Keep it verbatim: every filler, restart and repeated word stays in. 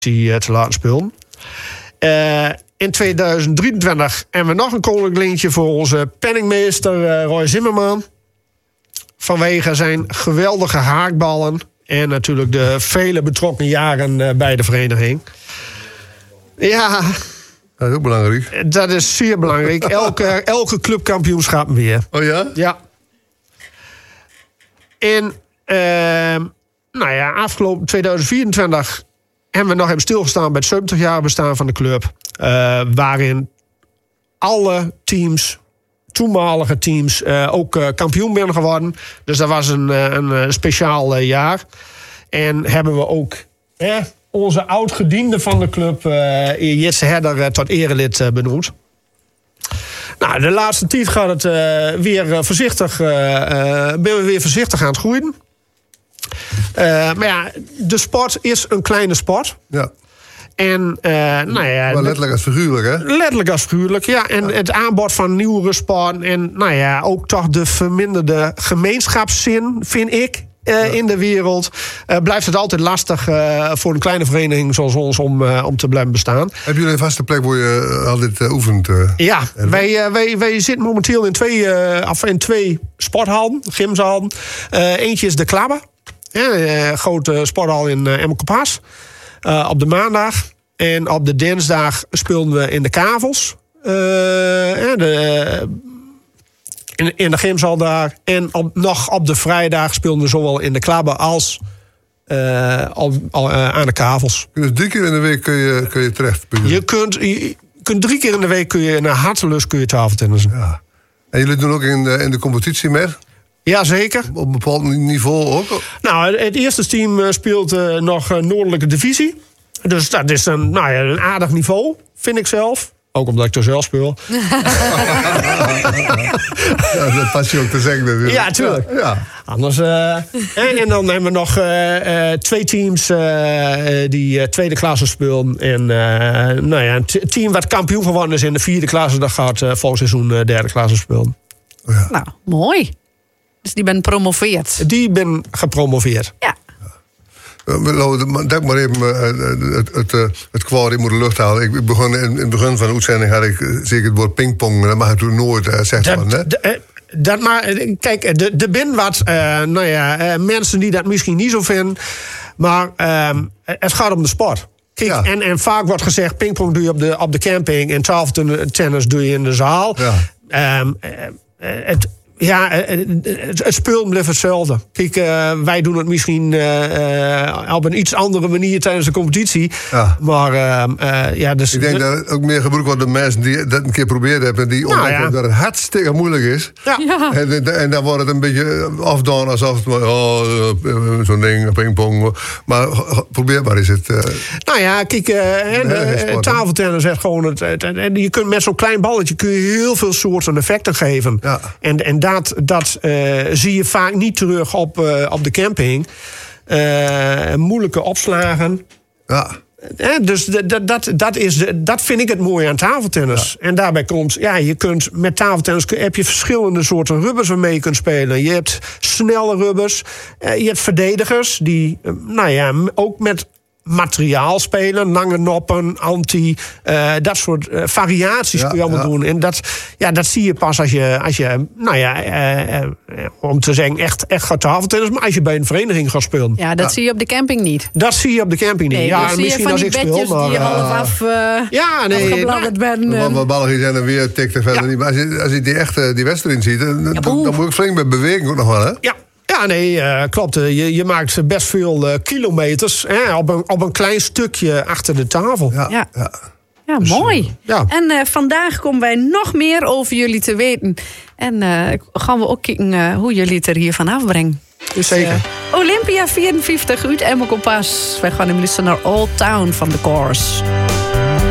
uh, te laten spelen. Uh, in tweeduizend drieëntwintig hebben we nog een koninklijk lintje voor onze penningmeester uh, Roy Zimmerman. Vanwege zijn geweldige haakballen en natuurlijk de vele betrokken jaren uh, bij de vereniging. Ja, dat is ook belangrijk. Dat is zeer belangrijk. Elke, elke clubkampioenschap weer. Oh ja? Ja. En uh, nou ja, afgelopen tweeduizend vierentwintig hebben we nog even stilgestaan bij het zeventig jaar bestaan van de club. Uh, waarin alle teams, toenmalige teams, uh, ook uh, kampioen zijn geworden. Dus dat was een, uh, een uh, speciaal uh, jaar. En hebben we ook eh, onze oud-gediende van de club, uh, Jitse Herder, uh, tot erelid uh, benoemd. Nou, de laatste tijd gaat het uh, weer uh, voorzichtig, uh, uh, ben we weer voorzichtig aan het groeien. Uh, maar ja, de sport is een kleine sport. Ja. En, uh, nou ja, maar letterlijk als figuurlijk, hè? Letterlijk als figuurlijk, ja. En ja. Het aanbod van nieuwere sporten en nou ja, ook toch de verminderde gemeenschapszin, vind ik, uh, ja. in de wereld. Uh, blijft het altijd lastig uh, voor een kleine vereniging zoals ons om, uh, om te blijven bestaan. Hebben jullie een vaste plek waar je altijd uh, oefent? Uh, ja, wij, uh, wij, wij zitten momenteel in twee, uh, af, in twee sporthallen, gymzalen. Uh, eentje is de Klabbe. Ja, een grote sporthal in uh, Emmerkophaas. Uh, op de maandag. En op de dinsdag speelden we in de Kavels. Uh, de, in, in de gymzaal daar. En op, nog op de vrijdag speelden we zowel in de Klabbe als uh, op, uh, aan de Kavels. Dus drie keer in de week kun je, kun je terecht? Je kunt, je kunt drie keer in de week kun je naar hartelust kun je tafeltennissen. Ja. En jullie doen ook in de, in de competitie mee? Jazeker. Op een bepaald niveau ook? Nou, het eerste team speelt uh, nog uh, Noordelijke Divisie. Dus dat is een, nou ja, een aardig niveau, vind ik zelf. Ook omdat ik er zelf speel. Ja, dat pas je ook te zeggen natuurlijk. Ja, tuurlijk. Ja, ja. Anders, uh, en, en dan hebben we nog uh, uh, twee teams uh, die uh, tweede klasse spelen. En uh, nou ja, een t- team wat kampioen geworden is in de vierde klasse, dat gaat uh, volgend seizoen uh, derde klasse spelen. Ja. Nou, mooi. Dus die ben promoveerd. Die ben gepromoveerd. Ja. Denk maar even het, het, het, het kwaad in de lucht halen. Ik begon, in het begin van de uitzending had ik zeker het woord pingpong. Dat mag ik toen nooit uh, zeggen. Van, hè? Dat, dat maar, kijk, de, de bin wat uh, nou ja, uh, mensen die dat misschien niet zo vinden. Maar uh, het gaat om de sport. Kijk, ja. en, en vaak wordt gezegd, pingpong doe je op de, op de camping en tafeltennis doe je in de zaal. Ja. Um, uh, het, Ja, het, het spul blijft hetzelfde. Kijk, uh, wij doen het misschien uh, op een iets andere manier tijdens de competitie. Ja. Maar uh, uh, ja, dus... Ik denk dat het ook meer gebruikt wordt door mensen die dat een keer geprobeerd hebben. En die nou, ontdekken ja. dat het hartstikke moeilijk is. Ja. Ja. En, en dan wordt het een beetje afdaan alsof het... Oh, zo'n ding, pingpong. Maar probeer maar eens het... Uh, nou ja, kijk, uh, nee, de, tafeltennis zegt gewoon... Het, het, het, je kunt met zo'n klein balletje kun je heel veel soorten effecten geven. Ja. En, en Dat, dat uh, zie je vaak niet terug op, uh, op de camping. Uh, moeilijke opslagen. Ja. Eh, dus dat, dat, dat, is de, dat vind ik het mooie aan tafeltennis. Ja. En daarbij komt, ja, je kunt met tafeltennis heb je verschillende soorten rubbers waarmee je kunt spelen. Je hebt snelle rubbers. Uh, je hebt verdedigers die, uh, nou ja, ook met materiaal spelen, lange noppen, anti, uh, dat soort uh, variaties ja, kun je allemaal ja. doen. En dat, ja, dat zie je pas als je, als je nou ja, uh, uh, om te zeggen, echt, echt gaat tafeltennis, maar als je bij een vereniging gaat spelen. Ja, dat ja. zie je op de camping niet. Dat zie je op de camping niet. Nee, ja, zie misschien je als van die ik bedjes speel, maar, die uh, half af, uh, ja, nee, afgebladderd werden. Uh, wat ballen zijn en weer tikt er verder ja. niet. Maar als je, als je die echte die wedstrijd ziet, dan, ja, dan, dan moet ik flink met beweging ook nog wel, hè? Ja. Ja, nee, uh, klopt. Je, je maakt best veel uh, kilometers hè, op, een, op een klein stukje achter de tafel. Ja, ja. ja. ja dus, mooi. Uh, ja. En uh, vandaag komen wij nog meer over jullie te weten. En uh, gaan we ook kijken uh, hoe jullie het er hier vanaf brengen. Dus, Zeker. Uh, Olympia vierenvijftig uit Emmerkophaas. Wij gaan hem luisteren naar Old Town van The Course.